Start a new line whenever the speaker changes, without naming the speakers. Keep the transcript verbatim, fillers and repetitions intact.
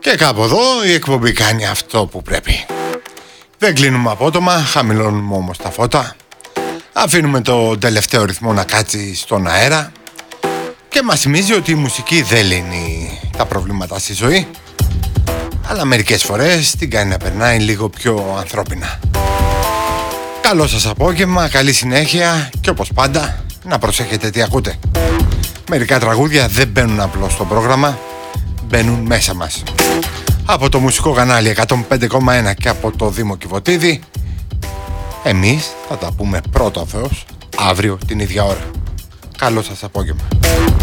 Και κάπου εδώ η εκπομπή κάνει αυτό που πρέπει. Δεν κλείνουμε απότομα, χαμηλώνουμε όμως τα φώτα. Αφήνουμε το τελευταίο ρυθμό να κάτσει στον αέρα. Και μας θυμίζει ότι η μουσική δεν λύνει τα προβλήματα στη ζωή, αλλά μερικές φορές την κάνει να περνάει λίγο πιο ανθρώπινα. Καλό σας απόγευμα, καλή συνέχεια και όπως πάντα να προσέχετε τι ακούτε. Μερικά τραγούδια δεν μπαίνουν απλώς στο πρόγραμμα, μπαίνουν μέσα μας. Από το μουσικό κανάλι εκατόν πέντε κόμμα ένα και από το Δήμο Κιβωτίδη, εμείς θα τα πούμε πρώτο ο Θεός αύριο την ίδια ώρα. Καλό σας απόγευμα.